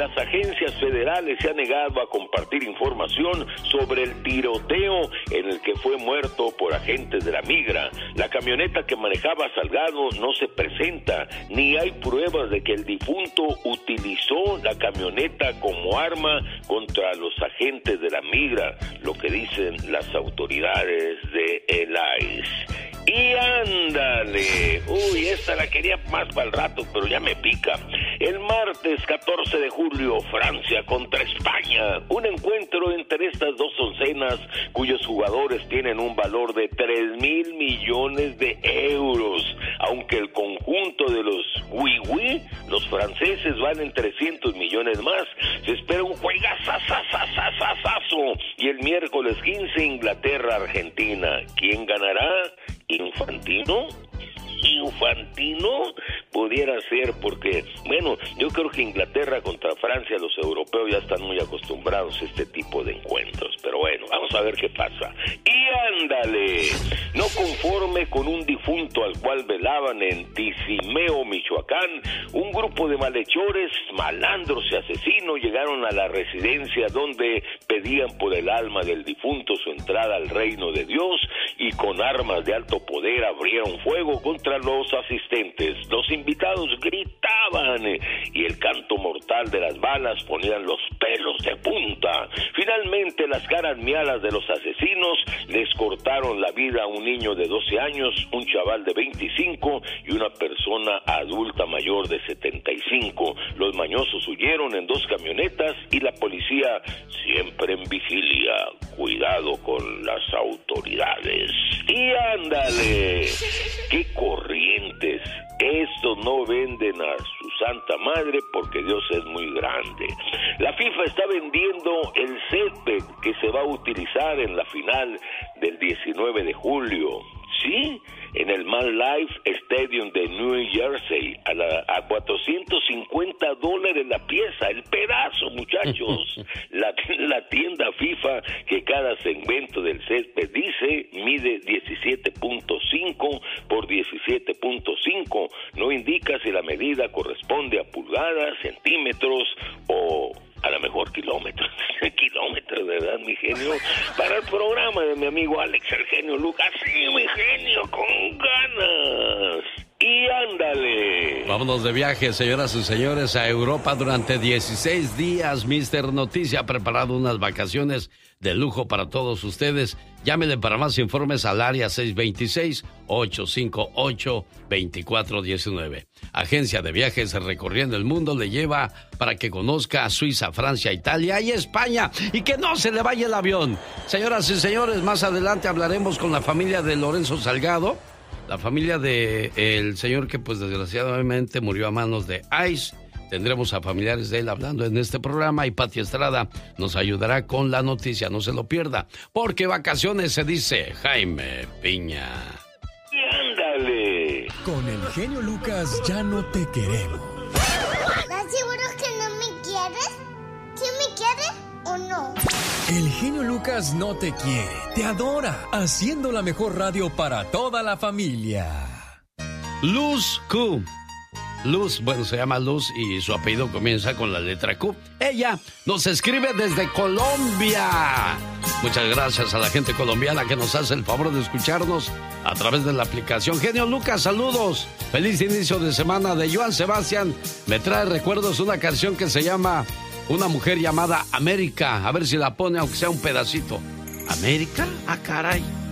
las agencias federales se ha negado a compartir información sobre el tiroteo en el que fue muerto por agentes de la Migra. La camioneta que manejaba Salgado no se presenta, ni hay pruebas de que el difunto utilizó la camioneta como arma contra los agentes de la Migra, lo que dicen las autoridades de el ICE. Y ándale, esta la quería más para el rato, pero ya me pica. El martes 14 de julio, Francia contra España. Un encuentro entre estas dos oncenas, cuyos jugadores tienen un valor de 3,000 millones de euros. Aunque el conjunto de los oui, los franceses, van en 300 millones más. Se espera un juegazazazazazazo. Y el miércoles 15, Inglaterra-Argentina. ¿Quién ganará? ¿Infantino pudiera ser, porque, bueno, yo creo que Inglaterra contra Francia, los europeos ya están muy acostumbrados a este tipo de encuentros, pero bueno, vamos a ver qué pasa. Y ándale, no conforme con un difunto al cual velaban en Tizimeo, Michoacán, un grupo de malhechores, malandros y asesinos llegaron a la residencia donde pedían por el alma del difunto su entrada al reino de Dios, y con armas de alto poder abrieron fuego contra los asistentes. Los invitados gritaban y el canto mortal de las balas ponían los pelos de punta. Finalmente, las caras miadas de los asesinos les cortaron la vida a un niño de 12 años, un chaval de 25 y una persona adulta mayor de 75. Los mañosos huyeron en 2 camionetas y la policía siempre en vigilia. Cuidado con las autoridades. Y ándale, qué corrientes. Estos no venden a su santa madre porque Dios es muy grande. La FIFA está vendiendo el césped que se va a utilizar en la final del 19 de julio. Sí, en el MetLife Stadium de New Jersey, a $450 la pieza, el pedazo, muchachos. La tienda FIFA, que cada segmento del césped dice mide 17.5 por 17.5, no indica si la medida corresponde a pulgadas, centímetros o a lo mejor kilómetros, ¿verdad, mi genio? Para el programa de mi amigo Alex, el genio Lucas, sí, mi genio, con ganas. Y ándale. Vámonos de viaje, señoras y señores, a Europa durante 16 días. Mister Noticia ha preparado unas vacaciones de lujo para todos ustedes. Llámenle para más informes al área 626-858-2419. Agencia de Viajes Recorriendo el Mundo le lleva para que conozca a Suiza, Francia, Italia y España, y que no se le vaya el avión. Señoras y señores, más adelante hablaremos con la familia de Lorenzo Salgado, la familia de el señor que pues desgraciadamente murió a manos de ICE. Tendremos a familiares de él hablando en este programa, y Pati Estrada nos ayudará con la noticia. No se lo pierda, porque vacaciones se dice Jaime Piña. Y ándale. Con el genio Lucas ya no te queremos. ¿Estás seguro que no me quieres? ¿Sí me quieres o no? El genio Lucas no te quiere, te adora, haciendo la mejor radio para toda la familia. Luz Q. Luz, bueno, se llama Luz y su apellido comienza con la letra Q. Ella nos escribe desde Colombia. Muchas gracias a la gente colombiana que nos hace el favor de escucharnos a través de la aplicación. Genio Lucas, saludos. Feliz inicio de semana. De Joan Sebastián me trae recuerdos una canción que se llama Una mujer llamada América. A ver si la pone, aunque sea un pedacito. ¿América? Ah, caray.